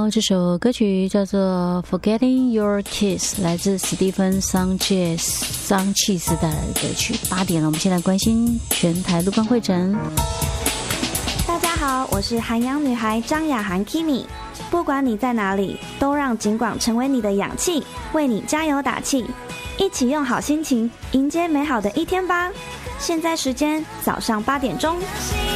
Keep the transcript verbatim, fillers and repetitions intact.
好，这首歌曲叫做 Forgetting Your Kiss， 来自史蒂芬桑切桑契斯带来的歌曲。八点了，我们现在关心全台陆冠会诊。 大家好，我是韩阳女孩张雅涵 Kimi。不管你在哪里，都让警广成为你的氧气，为你加油打气，一起用好心情迎接美好的一天吧。现在时间早上八点钟。